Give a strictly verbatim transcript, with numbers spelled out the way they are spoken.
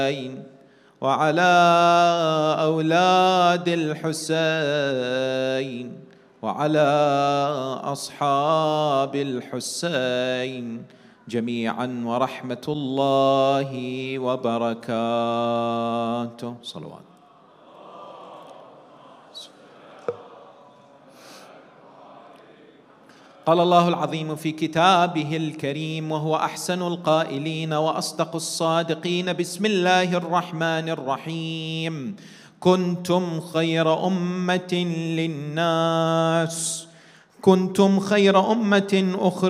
وعلى أولاد الحسين وعلى أصحاب الحسين جميعا ورحمة الله وبركاته. صلوات. قال الله العظيم في كتابه الكريم وهو أحسن القائلين وأصدق الصادقين: بسم الله الرحمن الرحيم. كنتم خير أمة للناس كنتم خير أمة أخرجت